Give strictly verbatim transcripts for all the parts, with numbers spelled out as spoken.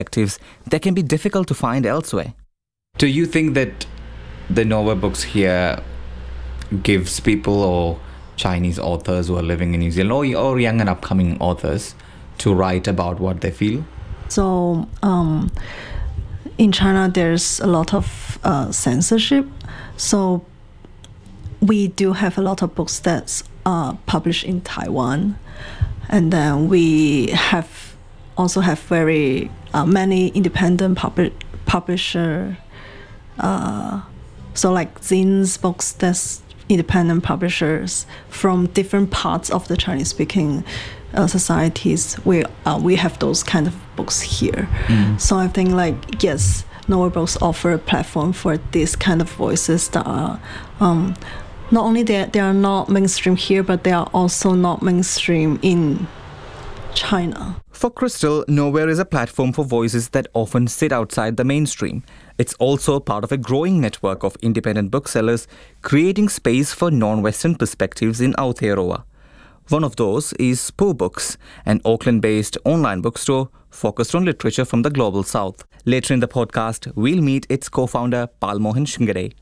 perspectives that can be difficult to find elsewhere. Do you think that the Nowhere Books here gives people or Chinese authors who are living in New Zealand or, or young and upcoming authors to write about what they feel? So um, in China, there's a lot of uh, censorship. So we do have a lot of books that's uh, published in Taiwan. And then we have also have very uh, many independent pub- publisher. Uh, so like zines books, that's independent publishers from different parts of the Chinese-speaking uh, societies. We uh, we have those kind of books here. Mm. So I think like yes, Nowhere Books offer a platform for these kind of voices that are um, not only they they are not mainstream here, but they are also not mainstream in China. For Crystal, Nowhere is a platform for voices that often sit outside the mainstream. It's also part of a growing network of independent booksellers creating space for non-Western perspectives in Aotearoa. One of those is Pooh Books, an Auckland-based online bookstore focused on literature from the global south. Later in the podcast, we'll meet its co-founder Palmohan Shingare.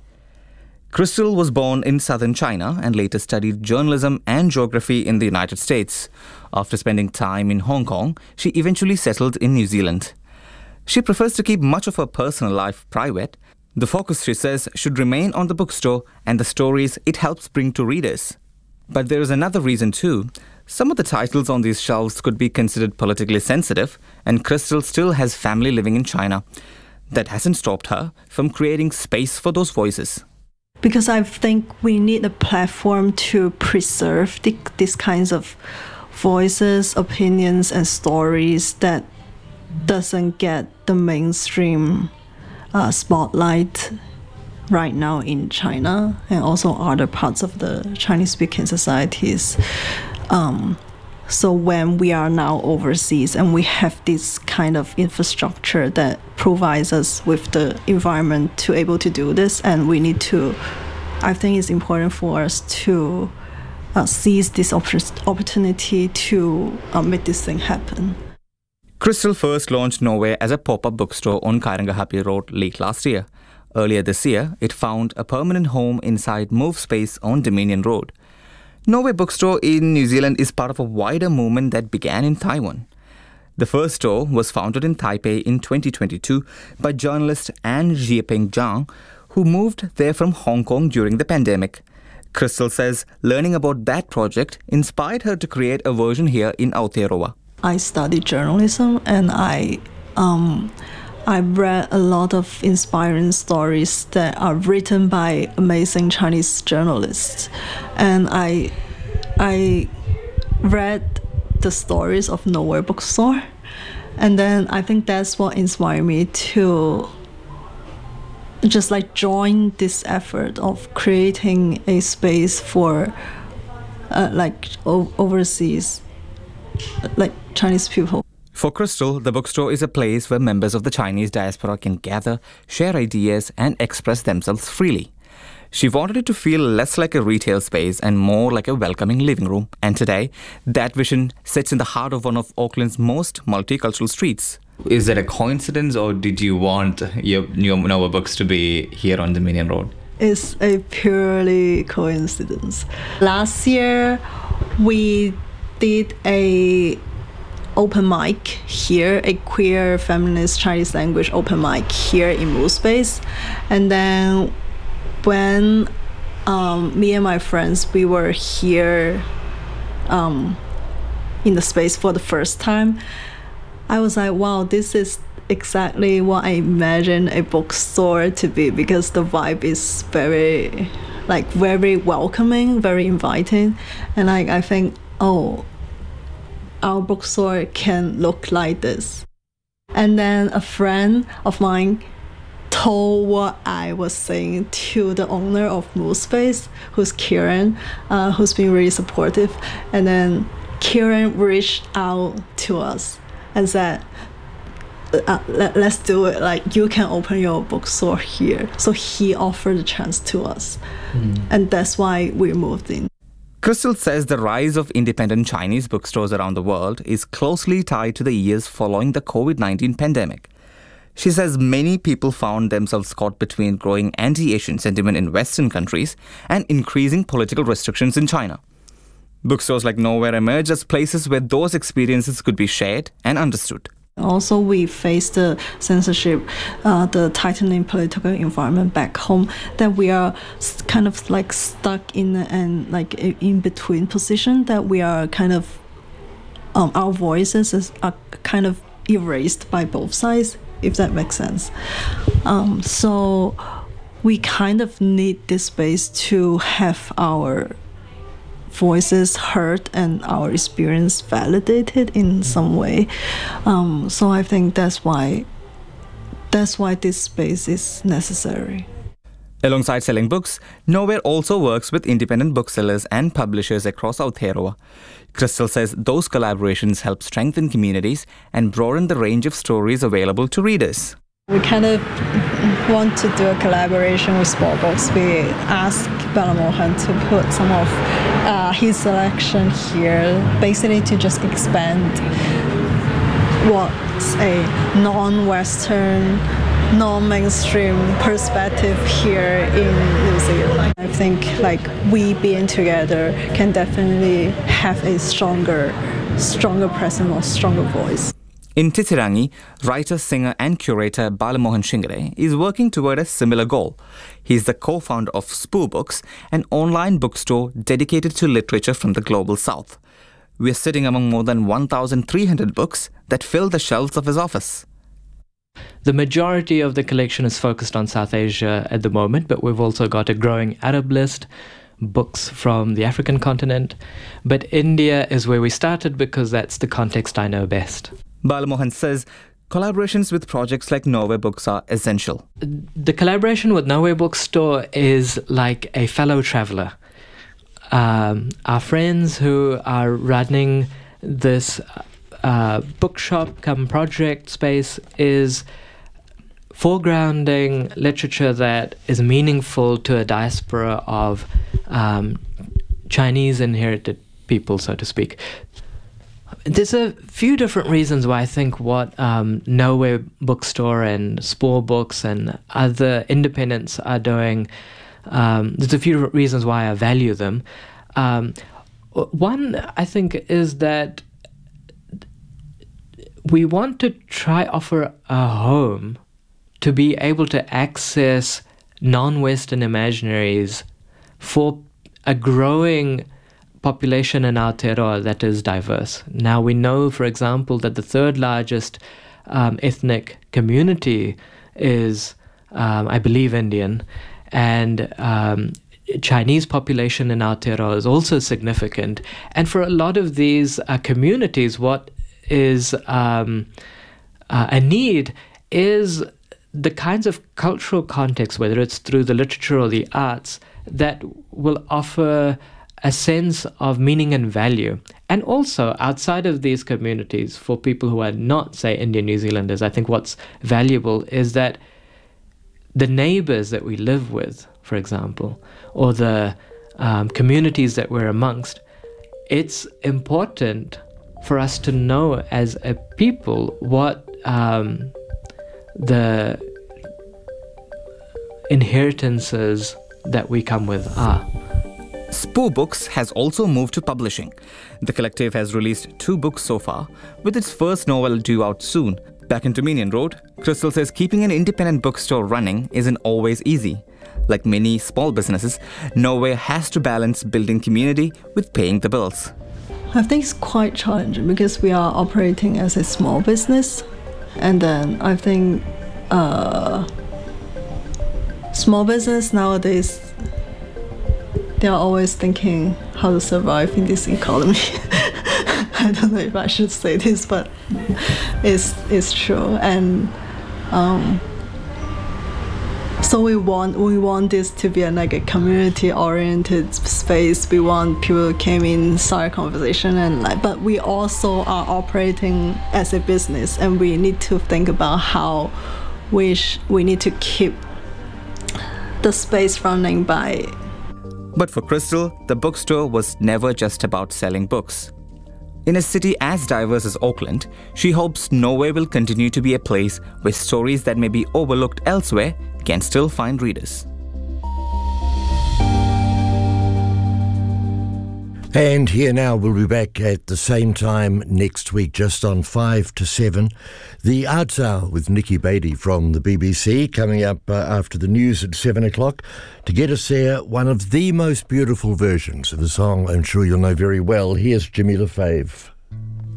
Crystal was born in southern China and later studied journalism and geography in the United States. After spending time in Hong Kong, she eventually settled in New Zealand. She prefers to keep much of her personal life private. The focus, she says, should remain on the bookstore and the stories it helps bring to readers. But there is another reason too. Some of the titles on these shelves could be considered politically sensitive, and Crystal still has family living in China. That hasn't stopped her from creating space for those voices. Because I think we need a platform to preserve the, these kinds of voices, opinions, and stories that doesn't get the mainstream uh, spotlight right now in China and also other parts of the Chinese-speaking societies. Um, so when we are now overseas and we have this kind of infrastructure that provides us with the environment to able to do this, and we need to, I think it's important for us to uh, seize this opp- opportunity to uh, make this thing happen. Crystal first launched Nowhere as a pop-up bookstore on Kairangahape Road late last year. Earlier this year, it found a permanent home inside Move Space on Dominion Road. Nowhere Bookstore in New Zealand is part of a wider movement that began in Taiwan. The first store was founded in Taipei in twenty twenty-two by journalist Anne Jieping Zhang, who moved there from Hong Kong during the pandemic. Crystal says learning about that project inspired her to create a version here in Aotearoa. I studied journalism and I um, I read a lot of inspiring stories that are written by amazing Chinese journalists. And I I read the stories of Nowhere Bookstore. And then I think that's what inspired me to just like join this effort of creating a space for uh, like o- overseas like Chinese people. For Crystal, the bookstore is a place where members of the Chinese diaspora can gather, share ideas, and express themselves freely. She wanted it to feel less like a retail space and more like a welcoming living room. And today, that vision sits in the heart of one of Auckland's most multicultural streets. Is that a coincidence, or did you want your, your Nowhere Books to be here on Dominion Road? It's a purely coincidence. Last year, we did a open mic here, a queer feminist Chinese language open mic here in Move Space. And then when um, me and my friends, we were here um, in the space for the first time, I was like, wow, this is exactly what I imagine a bookstore to be, because the vibe is very, like, very welcoming, very inviting. And I, I think, oh, our bookstore can look like this. And then a friend of mine told what I was saying to the owner of Move Space, who's Kieran, uh, who's been really supportive. And then Kieran reached out to us and said, uh, let, let's do it. Like, you can open your bookstore here. So he offered the chance to us. Mm. And that's why we moved in. Crystal says the rise of independent Chinese bookstores around the world is closely tied to the years following the covid nineteen pandemic. She says many people found themselves caught between growing anti-Asian sentiment in Western countries and increasing political restrictions in China. Bookstores like Nowhere emerged as places where those experiences could be shared and understood. Also, we face the censorship, uh, the tightening political environment back home, that we are kind of like stuck in and like in between position, that we are kind of, um, our voices is, are kind of erased by both sides, if that makes sense. Um, so we kind of need this space to have our voices heard and our experience validated in some way. Um, so I think that's why that's why this space is necessary. Alongside selling books, Nowhere also works with independent booksellers and publishers across Aotearoa. Crystal says those collaborations help strengthen communities and broaden the range of stories available to readers. We kind of want to do a collaboration with Sport Books. We asked Balamohan to put some of uh, his selection here, basically to just expand what's a non-Western, non-mainstream perspective here in New Zealand. I think like we being together can definitely have a stronger, stronger presence or stronger voice. In Titirangi, writer, singer and curator Balamohan Shingare is working toward a similar goal. He is the co-founder of Spoo Books, an online bookstore dedicated to literature from the global south. We are sitting among more than one thousand three hundred books that fill the shelves of his office. The majority of the collection is focused on South Asia at the moment, but we've also got a growing Arab list, books from the African continent. But India is where we started because that's the context I know best. Balamohan says collaborations with projects like Nowhere Books are essential. The collaboration with Nowhere Bookstore is like a fellow traveller. Um, our friends who are running this uh, bookshop come project space is foregrounding literature that is meaningful to a diaspora of um, Chinese inherited people, so to speak. There's a few different reasons why I think what um, Nowhere Bookstore and Spore Books and other independents are doing, um, there's a few reasons why I value them. Um, one, I think, is that we want to try offer a home to be able to access non-Western imaginaries for a growing population in Aotearoa that is diverse. Now we know, for example, that the third largest um, ethnic community is, um, I believe, Indian, and um, Chinese population in Aotearoa is also significant. And for a lot of these uh, communities, what is um, uh, a need is the kinds of cultural context, whether it's through the literature or the arts, that will offer a sense of meaning and value. And also, outside of these communities, for people who are not, say, Indian New Zealanders, I think what's valuable is that the neighbours that we live with, for example, or the um, communities that we're amongst, it's important for us to know as a people what um, the inheritances that we come with are. Spoo Books has also moved to publishing. The collective has released two books so far, with its first novel due out soon. Back in Dominion Road, Crystal says keeping an independent bookstore running isn't always easy. Like many small businesses, Nowhere has to balance building community with paying the bills. I think it's quite challenging because we are operating as a small business, and then I think uh, small business nowadays, they are always thinking how to survive in this economy. I don't know if I should say this, but it's it's true. And um, so we want we want this to be a, like a community-oriented space. We want people to come in, start a conversation, and like. But we also are operating as a business, and we need to think about how we sh- we need to keep the space running by. But for Crystal, the bookstore was never just about selling books. In a city as diverse as Auckland, she hopes Norway will continue to be a place where stories that may be overlooked elsewhere can still find readers. And here now, we'll be back at the same time next week, just on five to seven. The Arts Hour with Nikki Beattie from the B B C, coming up uh, after the news at seven o'clock. To get us there, one of the most beautiful versions of the song I'm sure you'll know very well. Here's Jimmy LaFave.